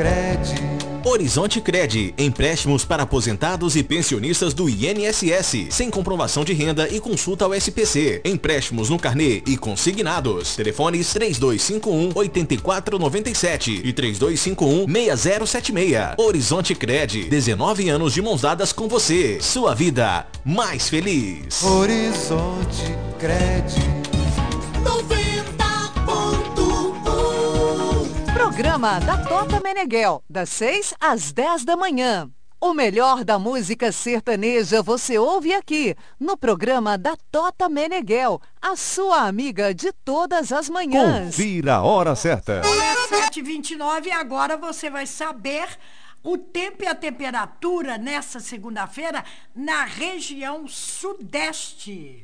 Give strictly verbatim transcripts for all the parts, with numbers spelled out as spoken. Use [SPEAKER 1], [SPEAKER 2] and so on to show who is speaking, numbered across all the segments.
[SPEAKER 1] Cred.
[SPEAKER 2] Horizonte Cred, empréstimos para aposentados e pensionistas do I N S S, sem comprovação de renda e consulta ao S P C. Empréstimos no carnê e consignados. Telefones três dois cinco um, oito quatro nove sete e três dois cinco um, seis zero sete seis. Horizonte Cred, dezenove anos de mãos dadas com você. Sua vida mais feliz.
[SPEAKER 1] Horizonte Cred.
[SPEAKER 3] Programa da Tota Meneghel, das seis às dez da manhã. O melhor da música sertaneja você ouve aqui, no programa da Tota Meneghel, a sua amiga de todas as manhãs.
[SPEAKER 4] Confira a hora certa.
[SPEAKER 5] Olha, sete e vinte e nove e agora você vai saber o tempo e a temperatura nessa segunda-feira na região sudeste.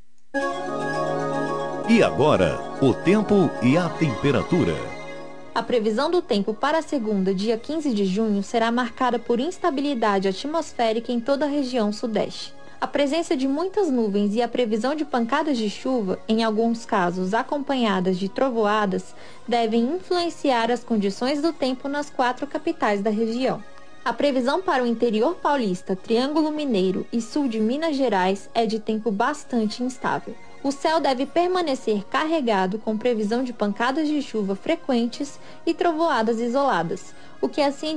[SPEAKER 4] E agora, o tempo e a temperatura.
[SPEAKER 6] A previsão do tempo para a segunda, dia quinze de junho, será marcada por instabilidade atmosférica em toda a região sudeste. A presença de muitas nuvens e a previsão de pancadas de chuva, em alguns casos acompanhadas de trovoadas, devem influenciar as condições do tempo nas quatro capitais da região. A previsão para o interior paulista, Triângulo Mineiro e sul de Minas Gerais é de tempo bastante instável. O céu deve permanecer carregado com previsão de pancadas de chuva frequentes e trovoadas isoladas, o que assim